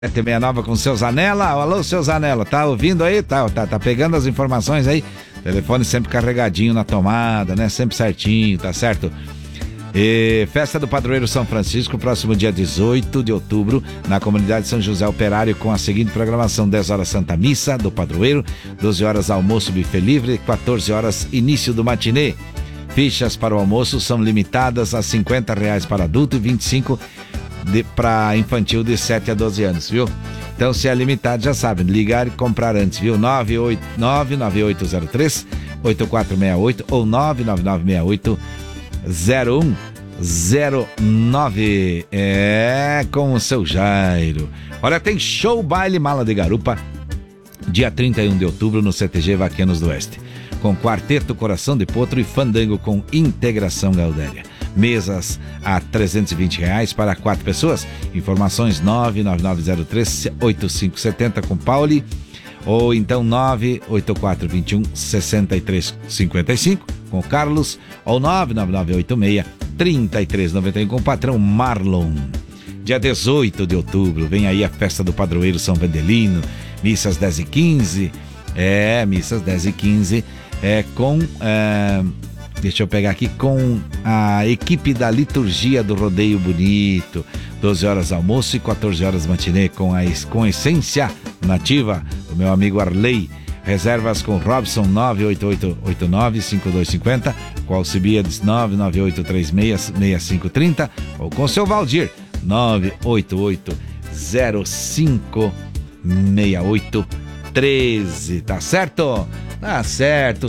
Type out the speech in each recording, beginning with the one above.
769 com o seu Zanella. Alô, seu Zanella, tá ouvindo aí? Tá pegando as informações aí? Telefone sempre carregadinho na tomada, né? Sempre certinho, tá certo? E Festa do Padroeiro São Francisco, próximo dia 18 de outubro, na comunidade São José Operário, com a seguinte programação: 10 horas Santa Missa do Padroeiro, 12 horas almoço buffet livre, 14 horas início do matinê. Fichas para o almoço são limitadas a R$50 para adulto e 25 para infantil de 7 a 12 anos, viu? Então, se é limitado, já sabem, ligar e comprar antes, viu? 99803-8468 ou 99968-0109. É, com o seu Jairo. Olha, tem show baile Mala de Garupa, dia 31 de outubro, no CTG Vaqueanos do Oeste, com Quarteto Coração de Potro e Fandango com Integração Gaudéria. Mesas a R$320 para 4 pessoas. Informações 99903-8570 com Pauli, ou então 98421-6355 com o Carlos, ou 99986-3391 com o patrão Marlon. Dia 18 de outubro vem aí a Festa do Padroeiro São Vendelino, missas 10h15, missas 10h15, deixa eu pegar aqui, com a equipe da liturgia do Rodeio Bonito. 12 horas almoço e 14 horas matinê com essência nativa do meu amigo Arley. Reservas com Robson 98889-5250, com Alcibiades 99836-6530, ou com seu Valdir 988056813, tá certo? Tá certo,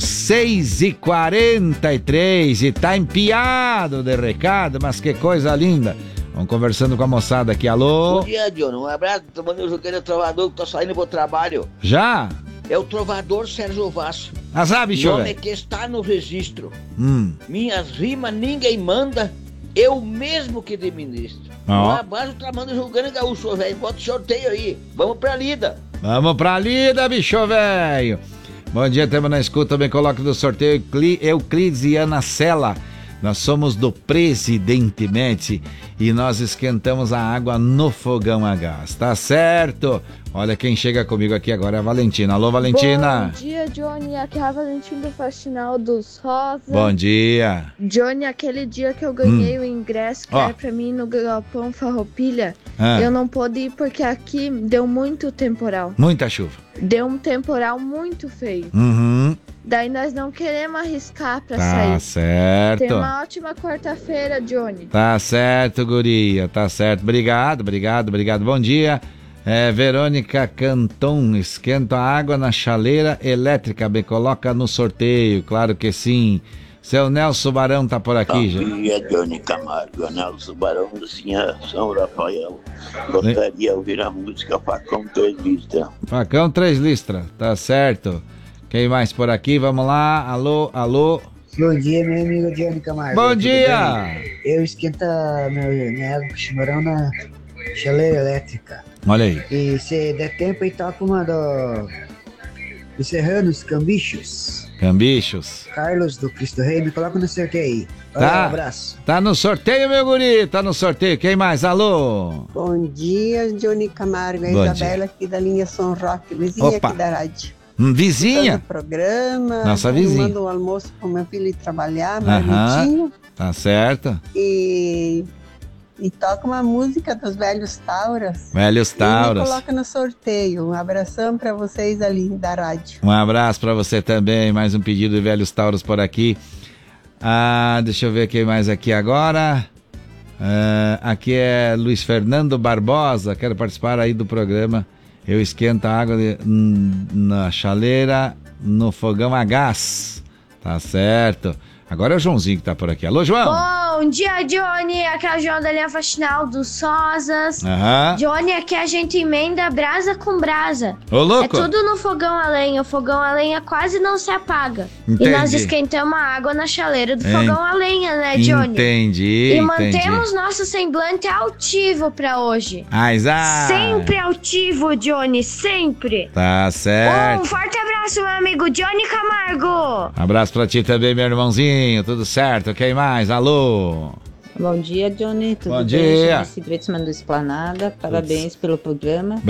6h43 e tá empiado de recado, mas que coisa linda. Vamos conversando com a moçada aqui, alô? Bom dia, Diono, um abraço, tomando o jogueiro trovador que tô saindo pro trabalho. Já? É o trovador Sérgio Vasso. Azar, bicho, o nome que está no registro. Minhas rimas ninguém manda, eu mesmo que administro. Um abraço, tramando jogando gaúcho, velho, bota o sorteio aí, vamos pra lida. Vamos pra lida, bicho, velho. Bom dia, temos na escuta, também coloca do sorteio Euclides e Ana Sela. Nós somos do Presidente Médici e nós esquentamos a água no fogão a gás, tá certo? Olha quem chega comigo aqui agora é a Valentina. Alô, Valentina. Bom dia, Johnny. Aqui é a Valentina do Faxinal dos Rosa. Bom dia. Johnny, aquele dia que eu ganhei o ingresso que era pra mim no Galpão Farroupilha, eu não pude ir porque aqui deu muito temporal. Muita chuva. Deu um temporal muito feio. Daí nós não queremos arriscar pra sair. Tá certo. Tem uma ótima quarta-feira, Johnny. Tá certo, guria. Tá certo. Obrigado. Bom dia. Verônica Canton, esquenta a água na chaleira elétrica, me coloca no sorteio, claro que sim. Seu Nelson Barão tá por aqui, já. Bom dia, Johnny Camargo, Nelson Barão do São Rafael. Gostaria de ouvir a música Facão 3 Listras. Facão 3 Listras, tá certo. Quem mais por aqui? Vamos lá, alô. Bom dia, meu amigo Johnny Camargo. Bom dia! Eu esquento minha água com chimarrão na chaleira elétrica. Olha aí. E se der tempo, aí toca uma dos Serranos, Cambichos. Carlos do Cristo Rei, me coloca no sorteio aí. Um abraço. Tá no sorteio, meu guri, tá no sorteio. Quem mais? Alô? Bom dia, Johnny Camargo. Isabela aqui da linha São Roque, vizinha aqui da rádio. Vizinha? Programa. Nossa vizinha. Mando um almoço pro meu filho ir trabalhar, marmitinho. Tá certo. E toca uma música dos Velhos Tauras. E me coloca no sorteio. Um abração pra vocês ali da rádio. Um abraço pra você também. Mais um pedido de Velhos Tauras por aqui. Deixa eu ver quem mais aqui agora. Aqui é Luiz Fernando Barbosa. Quero participar aí do programa. Eu esquento a água na chaleira no fogão a gás. Tá certo. Agora é o Joãozinho que tá por aqui. Alô, João! Bom dia, Johnny. Aqui é o João da linha Faxinal dos Rosas. Johnny, aqui a gente emenda brasa com brasa. Ô, louco! É tudo no fogão a lenha. O fogão a lenha quase não se apaga. Entendi. E nós esquentamos a água na chaleira do fogão a lenha, né, Johnny? Entendi. E mantemos nosso semblante altivo pra hoje. Sempre altivo, Johnny, sempre. Tá certo. Um forte abraço, meu amigo Johnny Camargo. Abraço pra ti também, meu irmãozinho. Tudo certo? Quem mais? Alô? Bom dia, Johnny. Tudo Bom bem? dia. Chama-se Gretzman do Esplanada. Parabéns pelo programa.